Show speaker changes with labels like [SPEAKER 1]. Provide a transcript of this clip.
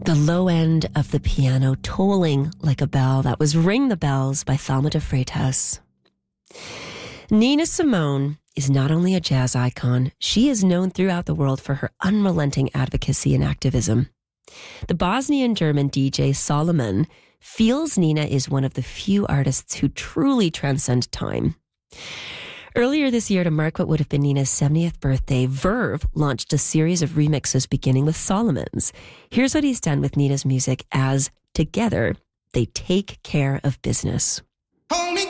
[SPEAKER 1] The low end of the piano tolling like a bell. That was Ring the Bells by Thelma de Freitas. Nina Simone is not only a jazz icon, she is known throughout the world for her unrelenting advocacy and activism. The Bosnian German DJ Solomon feels Nina is one of the few artists who truly transcend time. Earlier this year, to mark what would have been Nina's 70th birthday, Verve launched a series of remixes beginning with Solomon's. Here's what he's done with Nina's music as, together, they take care of business.